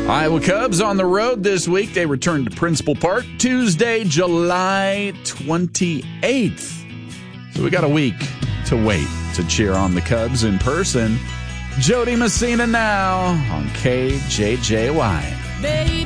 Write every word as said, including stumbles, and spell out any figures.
Iowa Cubs on the road this week. They return to Principal Park Tuesday, July twenty-eighth. So we got a week to wait to cheer on the Cubs in person. Jody Messina now on K J J Y. Baby.